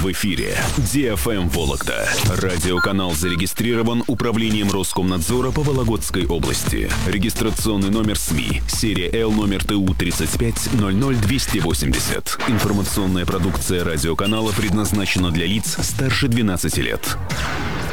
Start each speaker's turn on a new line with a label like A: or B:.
A: В эфире DFM Вологда. Радиоканал зарегистрирован Управлением Роскомнадзора по Вологодской области. Регистрационный номер СМИ. Серия Л номер ТУ 3500280. Информационная продукция радиоканала предназначена для лиц старше 12 лет.